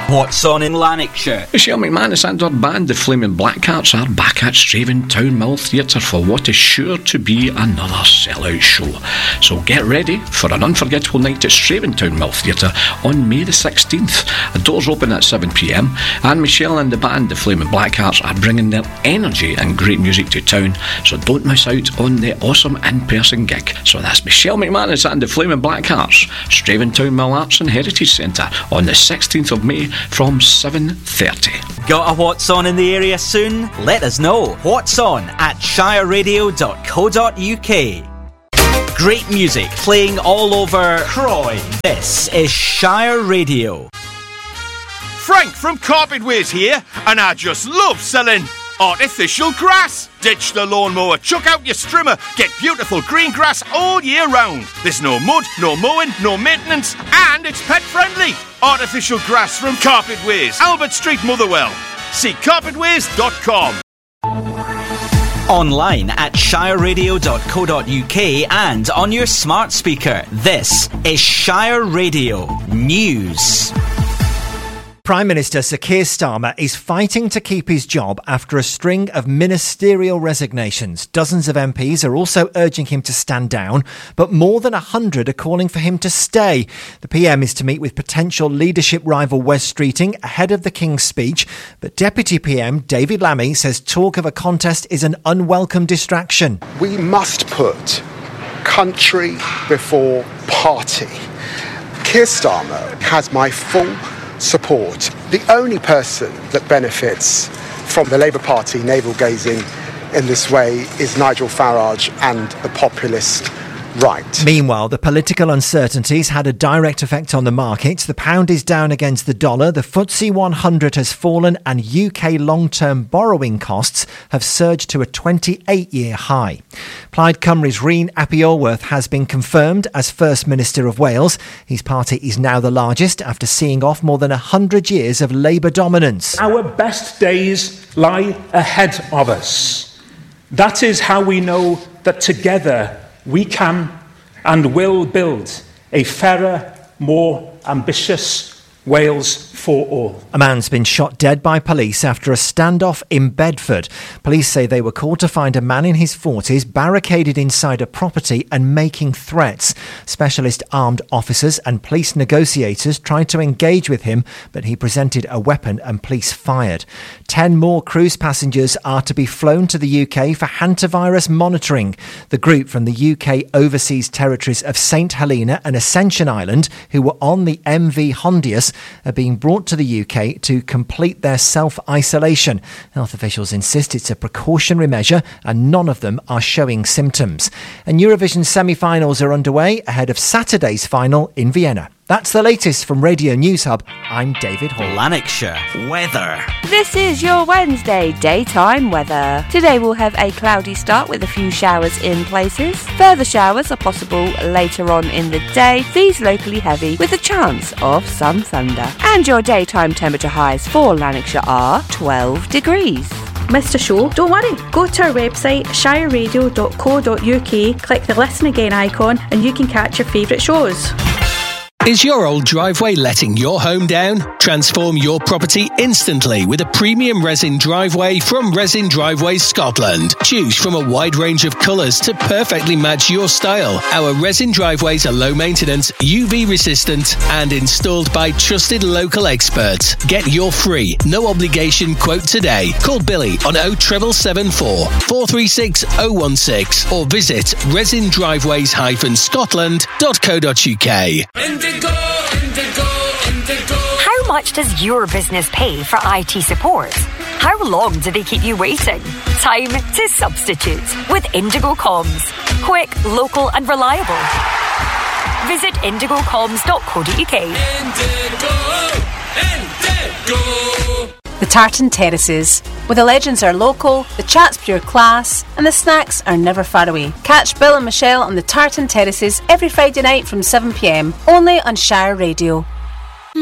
What's on in Lanarkshire? Michelle McManus and her band, the Flaming Blackhearts, are back at Straven Town Mill Theatre for what is sure to be another sellout show. So get ready for an unforgettable night at Straven Town Mill Theatre on May the 16th. The doors open at 7pm, and Michelle and the band, the Flaming Blackhearts, are bringing their energy and great music to town, so don't miss out on the awesome in-person gig. So that's Michelle McManus and the Flaming Blackhearts, Straven Town Mill Arts and Heritage Centre on the 16th of May from 7:30. Got a What's On in the area soon? Let us know. What's On at shireradio.co.uk. Great music playing all over Croy. This is Shire Radio. Frank from Carpetways here, and I just love selling artificial grass. Ditch the lawnmower, chuck out your strimmer, get beautiful green grass all year round. There's no mud, no mowing, no maintenance, and it's pet friendly. Artificial grass from Carpetways, Albert Street, Motherwell. See carpetways.com. Online at shireradio.co.uk and on your smart speaker. This is Shire Radio News. Prime Minister Sir Keir Starmer is fighting to keep his job after a string of ministerial resignations. Dozens of MPs are also urging him to stand down, but more than 100 are calling for him to stay. The PM is to meet with potential leadership rival Wes Streeting ahead of the King's speech, but Deputy PM David Lammy says talk of a contest is an unwelcome distraction. We must put country before party. Keir Starmer has my full support. The only person that benefits from the Labour Party navel-gazing in this way is Nigel Farage and the populist right. Meanwhile, the political uncertainties had a direct effect on the markets. The pound is down against the dollar, the FTSE 100 has fallen, and UK long-term borrowing costs have surged to a 28-year high. Plaid Cymru's Rhyn ap Iorwerth has been confirmed as First Minister of Wales. His party is now the largest after seeing off more than 100 years of Labour dominance. Our best days lie ahead of us. That is how we know that together we can and will build a fairer, more ambitious Wales for all. A man's been shot dead by police after a standoff in Bedford. Police say they were called to find a man in his 40s barricaded inside a property and making threats. Specialist armed officers and police negotiators tried to engage with him, but he presented a weapon and police fired. 10 more cruise passengers are to be flown to the UK for hantavirus monitoring. The group from the UK overseas territories of St Helena and Ascension Island, who were on the MV Hondius, are being brought to the UK to complete their self-isolation. Health officials insist it's a precautionary measure and none of them are showing symptoms. And Eurovision semi-finals are underway ahead of Saturday's final in Vienna. That's the latest from Radio News Hub. I'm David Hall. Lanarkshire weather. This is your Wednesday daytime weather. Today we'll have a cloudy start with a few showers in places. Further showers are possible later on in the day. These locally heavy with a chance of some thunder. And your daytime temperature highs for Lanarkshire are 12 degrees. Missed a show? Don't worry. Go to our website shireradio.co.uk, click the Listen Again icon and you can catch your favourite shows. Is your old driveway letting your home down? Transform your property instantly with a premium resin driveway from Resin Driveways Scotland. Choose from a wide range of colours to perfectly match your style. Our resin driveways are low maintenance, UV resistant and installed by trusted local experts. Get your free, no obligation quote today. Call Billy on 07774 436 016 or visit resindriveways-scotland.co.uk. How much does your business pay for IT support? How long do they keep you waiting? Time to substitute with Indigo Comms. Quick, local and reliable. Visit indigocoms.co.uk. Indigo. The Tartan Terraces, where the legends are local, the chat's pure class, and the snacks are never far away. Catch Bill and Michelle on the Tartan Terraces every Friday night from 7pm, only on Shire Radio.